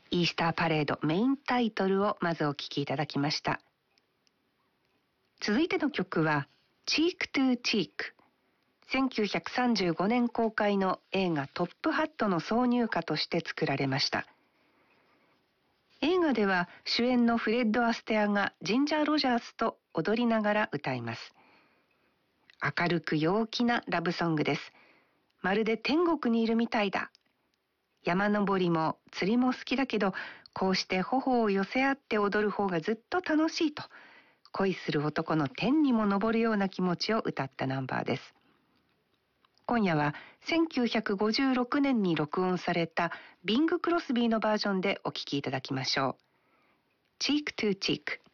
イースターパレードメインタイトルをまずお聴きいただきました。続いての曲はチークトゥチーク。1935年公開の映画トップハットの挿入歌として作られました。映画では主演のフレッド・アステアがジンジャー・ロジャースと踊りながら歌います。明るく陽気なラブソングです。まるで天国にいるみたいだ。山登りも釣りも好きだけど、こうして頬を寄せ合って踊る方がずっと楽しいと、恋する男の天にも昇るような気持ちを歌ったナンバーです。今夜は1956年に録音されたビング・クロスビーのバージョンでお聴きいただきましょう。チークトゥチーク。